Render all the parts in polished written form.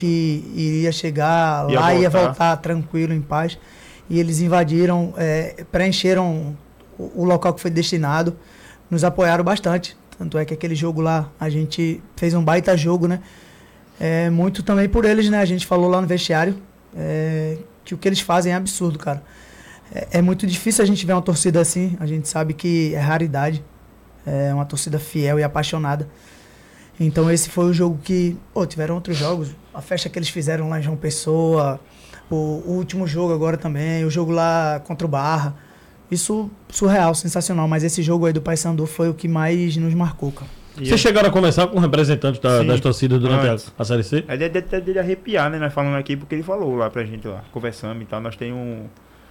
iria chegar lá, ia voltar tranquilo, em paz. E eles invadiram, preencheram o local que foi destinado, nos apoiaram bastante. Tanto é que aquele jogo lá, a gente fez um baita jogo, né? Muito também por eles, né? A gente falou lá no vestiário que o que eles fazem é absurdo, cara. É muito difícil a gente ver uma torcida assim. A gente sabe que é raridade. É uma torcida fiel e apaixonada. Então esse foi o jogo que... tiveram outros jogos. A festa que eles fizeram lá em João Pessoa. O último jogo agora também. O jogo lá contra o Barra. Isso surreal, sensacional. Mas esse jogo aí do Paysandu foi o que mais nos marcou, cara. Vocês chegaram a conversar com representantes das torcidas durante a Série C? É dele arrepiar, né? Nós falando aqui porque ele falou lá pra gente lá, conversando e tal. Nós temos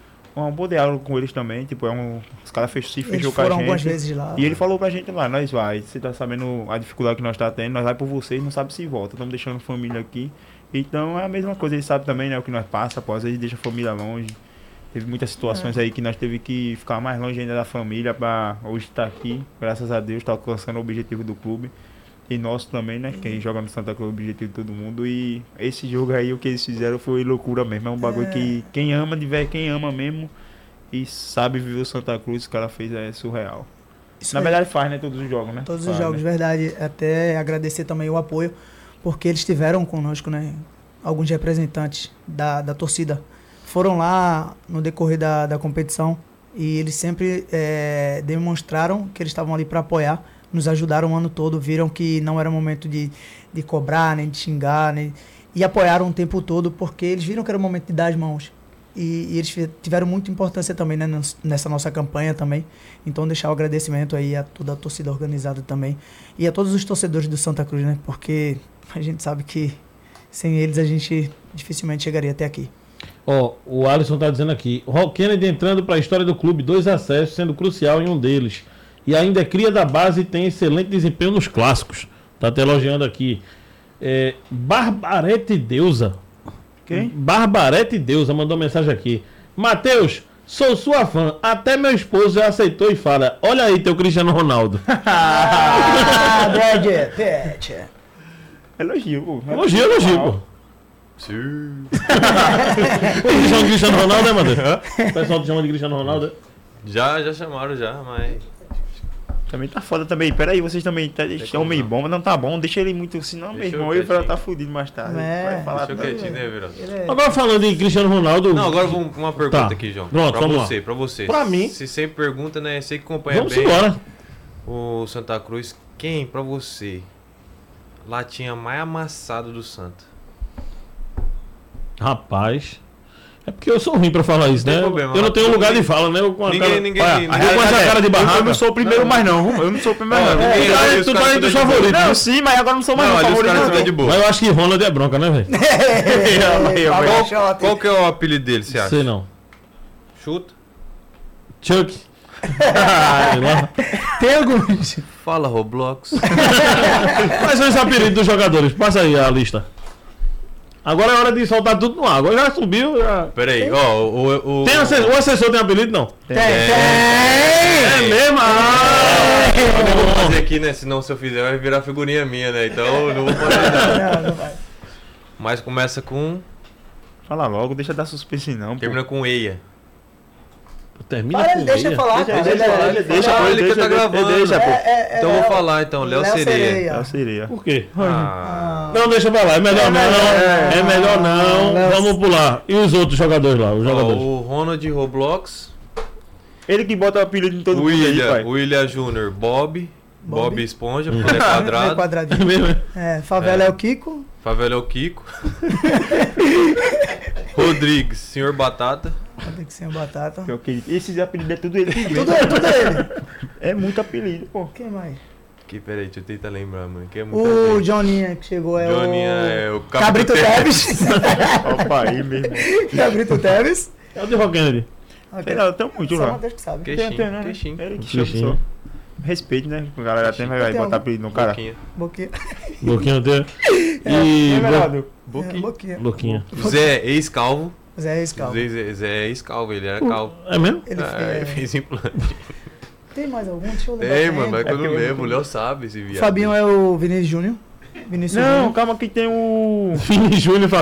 um bom diálogo com eles também. Tipo, os caras se fechou com a gente. Algumas vezes lá. E ele falou pra gente lá, nós vai. Você tá sabendo a dificuldade que nós tá tendo, nós vai por vocês, não sabe se volta. Estamos deixando a família aqui. Então é a mesma coisa, ele sabe também, né? O que nós passa, às vezes deixa a família longe. Teve muitas situações aí que nós teve que ficar mais longe ainda da família para hoje estar aqui. Graças a Deus, está alcançando o objetivo do clube. E nosso também, né? Quem joga no Santa Cruz é o objetivo de todo mundo. E esse jogo aí, o que eles fizeram foi loucura mesmo. É um bagulho que quem ama mesmo e sabe viver o Santa Cruz, o cara fez, é surreal. Isso Na aí. verdade faz, né? Todos os jogos, né? Todos os jogos, verdade. Até agradecer também o apoio, porque eles tiveram conosco, né? Alguns representantes da torcida foram lá no decorrer da competição e eles sempre demonstraram que eles estavam ali para apoiar, nos ajudaram o ano todo, viram que não era momento de cobrar, nem de xingar, e apoiaram o tempo todo, porque eles viram que era o momento de dar as mãos. E eles tiveram muita importância também, né, nessa nossa campanha também. Então deixar o agradecimento aí a toda a torcida organizada também e a todos os torcedores do Santa Cruz, né, porque a gente sabe que sem eles a gente dificilmente chegaria até aqui. O Alisson tá dizendo aqui, Rock Kennedy entrando para a história do clube, 2 acessos sendo crucial em um deles. E ainda é cria da base e tem excelente desempenho nos clássicos. Tá até elogiando aqui. Barbarete Deusa. Quem? Barbarete Deusa mandou mensagem aqui. Matheus, sou sua fã. Até meu esposo já aceitou e fala: olha aí teu Cristiano Ronaldo. Elogio, pô. Elogio, pô. Sim. O chama de Cristiano Ronaldo, né, Matheus? O pessoal te chama de Cristiano Ronaldo? Já chamaram já, mas... Também tá foda também. Pera aí, vocês também estão meio bom, mas não tá bom. Deixa ele muito assim, não, meu irmão. Ele vai estar fudido mais tarde. Vai falar Deixa eu quietinho, né, Verão? Agora falando em Cristiano Ronaldo... Não, agora uma pergunta aqui, João. Pronto, pra vamos você, lá. pra você. Pra mim. Você sempre pergunta, né? Você que acompanha Vamos bem embora. O Santa Cruz. Quem, pra você, lá tinha mais amassado do Santa? Rapaz... É porque eu sou ruim pra falar isso, né? Problema, eu não tenho lugar de fala, né? Eu com a ninguém. eu com essa cara de barraca. Eu não sou o primeiro mais não. Eu não sou o primeiro mais não. Tu tá entre os favoritos. Não, sim, mas agora não sou mais Não, o ali os favorito. caras estão de boa. Mas eu acho que Ronald é bronca, né, velho? Qual que é o apelido dele, você acha? Sei não. Chuta. Chuck. Sei lá. Tem alguns. Fala, Roblox. Quais são os apelidos dos jogadores? Passa aí a lista. Agora é hora de soltar tudo no ar. Agora já subiu. Já... Peraí, ó. O assessor tem apelido, não? Tem! É mesmo? Eu não vou fazer aqui, né? Senão se eu fizer vai virar figurinha minha, né? Então eu não vou fazer nada. Não vai. Mas começa com... Fala logo, deixa dar suspense não. Termina com Eia. Termina Para, com deixa meia. falar. Deixa ele que tá gravando. Deixa, pô. Então eu vou falar, então. Léo Sereia. É o Sereia. Por quê? Ah, Não, deixa pra lá. É melhor não. É melhor não. Léo- Vamos pular. E os outros jogadores lá? Os ó, jogadores. o Ronald Roblox. Ele que bota o apelido em todo O mundo aí, William, pai. William Júnior, Bob Bob Esponja, porque ele é quadrado. É Quadradinho. mesmo? Favela é o Kiko. Favela é o Kiko. Rodrigues, Senhor Batata. Tem que ser um batata. Que é o que esses apelidos é tudo ele que Tudo ele. É muito apelido, pô. Quem mais? Peraí, deixa eu tentar lembrar, mano. Que é muito O apelido. Joninha que chegou é Joninha o... é o Cabrito Teves. Opa, aí mesmo. Cabrito Teves. É o de Rock Kennedy. Sei lá, tem muito Só lá. Matheus que sabe. Queixinho. Ele que chama Queixinho. só. Respeito, né? A galera tem, vai Tem botar algum- apelido no cara. Boquinha. Boquinha. Boquinha dele. E... E... Boquinha. Boquinha. Boquinha. Zé, ex-calvo. Zé Escal. Zé ex-calvo, ele era calvo. É mesmo? Ele Ele fez... fez implante. Tem mais algum? Deixa eu lembrar. Tem, mano, mas É que eu não porque eu lembro. O não- Léo sabe esse O viado. Fabinho é o Vinícius Júnior. Vinícius Não, Júnior. calma que tem o... Vini Júnior